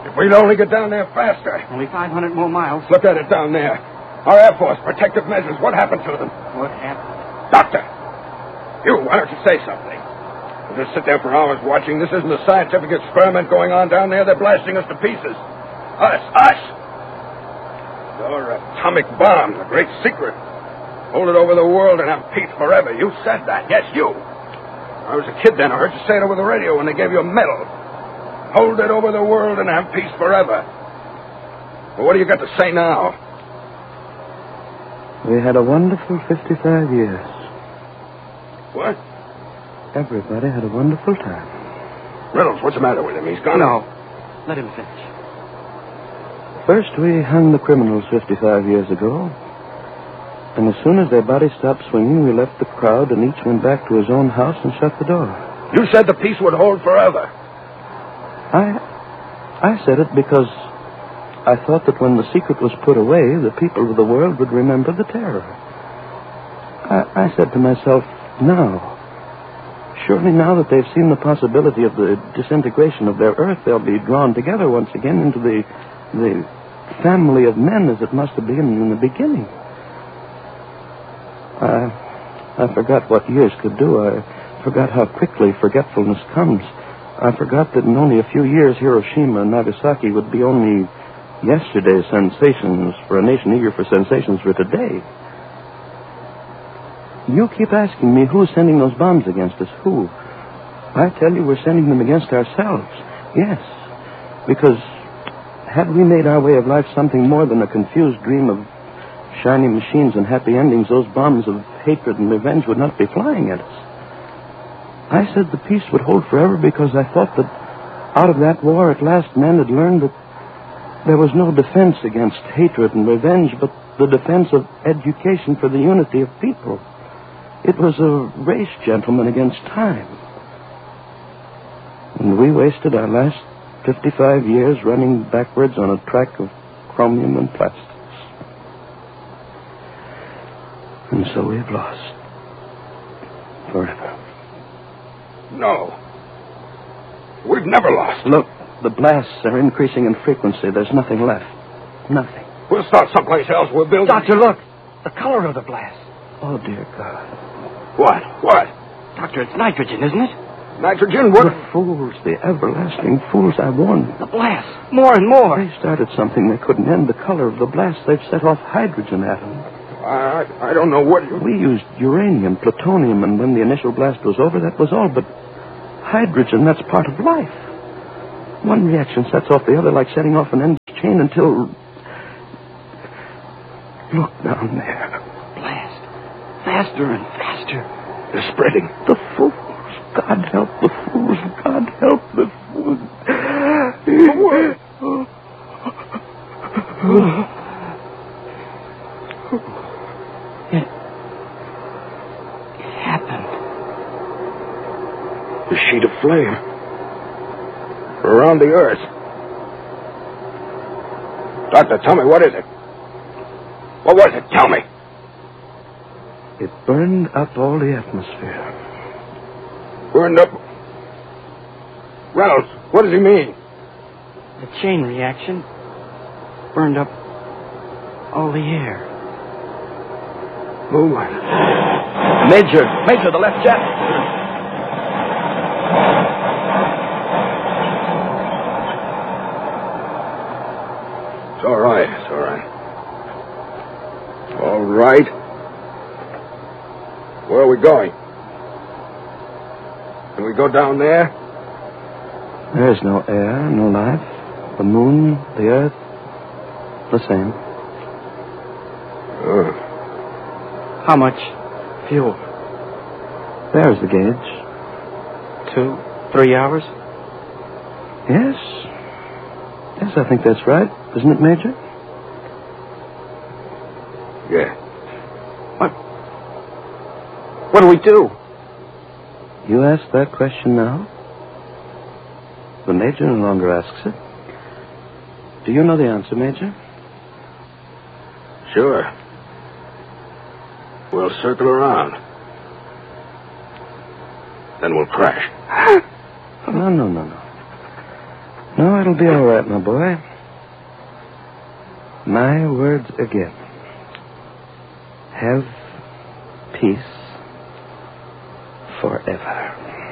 If we'd only get down there faster. Only 500 more miles. Look at it down there. Our Air Force, protective measures. What happened to them? What happened? Doctor! Why don't you say something? We'll just sit there for hours watching. This isn't a scientific experiment going on down there. They're blasting us to pieces. Us! Your atomic bomb, the great secret. Hold it over the world and have peace forever. You said that. Yes, you. I was a kid then. I heard you say it over the radio when they gave you a medal. Hold it over the world and have peace forever. Well, what do you got to say now? We had a wonderful 55 years. What? Everybody had a wonderful time. Reynolds, what's the matter with him? He's gone. No. Let him finish. First, we hung the criminals 55 years ago. And as soon as their bodies stopped swinging, we left the crowd and each went back to his own house and shut the door. You said the peace would hold forever. I said it because I thought that when the secret was put away, the people of the world would remember the terror. I said to myself, surely now that they've seen the possibility of the disintegration of their Earth, they'll be drawn together once again into the family of men as it must have been in the beginning. I forgot what years could do. I forgot how quickly forgetfulness comes. I forgot that in only a few years, Hiroshima and Nagasaki would be only yesterday's sensations for a nation eager for sensations for today. You keep asking me who's sending those bombs against us. Who? I tell you we're sending them against ourselves. Yes. Because had we made our way of life something more than a confused dream of shiny machines and happy endings, those bombs of hatred and revenge would not be flying at us. I said the peace would hold forever because I thought that out of that war at last men had learned that there was no defense against hatred and revenge, but the defense of education for the unity of people. It was a race, gentlemen, against time. And we wasted our last 55 years running backwards on a track of chromium and plastics. And so we've lost. Forever. No. We've never lost. Look, the blasts are increasing in frequency. There's nothing left. Nothing. We'll start someplace else. We'll build... Doctor, look. The color of the blast. Oh, dear God. What? Doctor, it's nitrogen, isn't it? Nitrogen? What? The fools, the everlasting fools, I warned them. The blast. More and more. They started something they couldn't end. The color of the blast. They've set off hydrogen atoms. I don't know what you... We used uranium, plutonium, and when the initial blast was over, that was all. But hydrogen, that's part of life. One reaction sets off the other like setting off an endless chain until... Look down there. Blast. Faster and faster. They're spreading. The fools. God help the fools. God help the fools. It happened. The sheet of flame. Around the earth. Doctor, tell me, what is it? What was it? Tell me. It burned up all the atmosphere. Burned up... Reynolds, what does he mean? The chain reaction burned up all the air. Oh, my... Major, the left jet. It's all right. All right. Where are we going? Can we go down there? There's no air, no life. The moon, the earth, the same. How much fuel? There's the gauge. 2-3 hours? Yes, I think that's right. Isn't it, Major? Yeah. What do we do? You ask that question now? The Major no longer asks it. Do you know the answer, Major? Sure. We'll circle around. Then we'll crash. No. No, it'll be all right, my boy. My words again. Have peace forever.